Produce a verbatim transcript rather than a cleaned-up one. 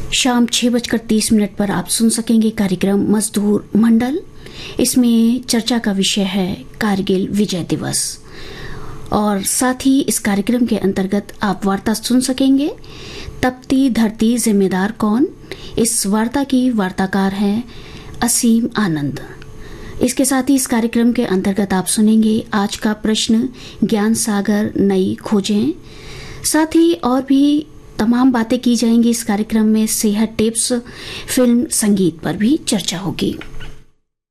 शाम छह बजकर तीस मिनट पर आप सुन सकेंगे कार्यक्रम मजदूर मंडल। इसमें चर्चा का विषय है कारगिल विजय दिवस और साथ ही इस कार्यक्रम के अंतर्गत आप वार्ता सुन सकेंगे तपती धरती जिम्मेदार कौन। इस वार्ता की वार्ताकार हैं असीम आनंद। इसके साथ ही इस कार्यक्रम के अंतर्गत आप सुनेंगे आज का प्रश्न, ज्ञान सागर नई खोजें। साथ ही और भी तमाम बातें की जाएंगी इस कार्यक्रम में। सेहत टिप्स, फिल्म, संगीत पर भी चर्चा होगी।